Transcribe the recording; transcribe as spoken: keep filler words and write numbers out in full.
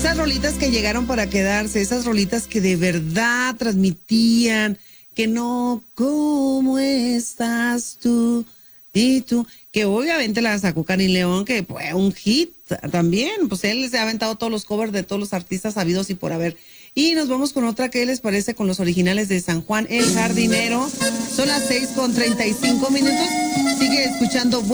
Esas rolitas que llegaron para quedarse, esas rolitas que de verdad transmitían, que no, ¿cómo estás tú? Y tú, que obviamente la sacó Cani León, que fue un hit también, pues él se ha aventado todos los covers de todos los artistas sabidos y por haber. Y nos vamos con otra, ¿qué les parece? Con los originales de San Juan, El Jardinero. Son las seis con treinta y cinco minutos. Sigue escuchando.